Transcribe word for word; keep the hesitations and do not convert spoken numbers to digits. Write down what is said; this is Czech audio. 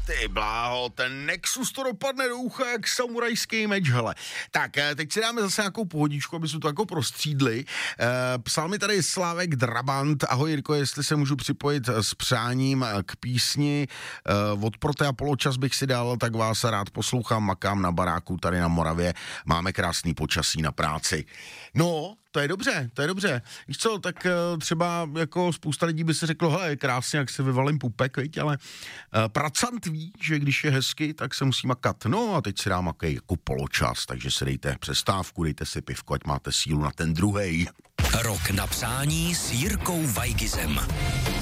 Ty bláho, ten Nexus to dopadne do ucha jak samurajský meč, hele. Tak, teď si dáme zase nějakou pohodičku, aby jsme to jako prostřídli. E, psal mi tady Slávek Drabant. Ahoj Jirko, jestli se můžu připojit s přáním k písni e, od Protea Poločas bych si dal, tak vás rád poslouchám, makám na baráku tady na Moravě. Máme krásný počasí na práci. No, to je dobře, to je dobře. Víš co, tak uh, třeba jako spousta lidí by si řeklo, hele, krásně, jak se vyvalím pupek, viď, ale uh, pracant ví, že když je hezky, tak se musí makat. No a teď si dám makej jako poločas, takže si dejte přestávku, dejte si pivko, ať máte sílu na ten druhej. Rok na přání s Jirkou Vajgizem.